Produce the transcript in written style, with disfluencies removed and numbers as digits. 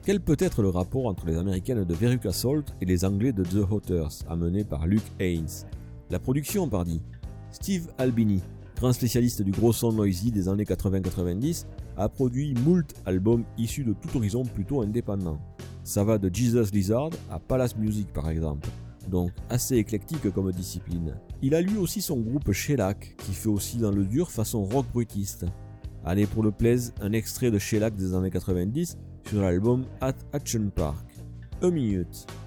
Quel peut être le rapport entre les américaines de Veruca Salt et les anglais de The Hotters, amenés par Luke Haynes? La production, pardi. Steve Albini, grand spécialiste du gros son noisy des années 80-90, a produit moult albums issus de tout horizon plutôt indépendant. Ça va de Jesus Lizard à Palace Music par exemple, donc assez éclectique comme discipline. Il a lui aussi son groupe Shellac, qui fait aussi dans le dur façon rock bruitiste. Allez pour le plaise, un extrait de Shellac des années 90 sur l'album At Action Park. A minute.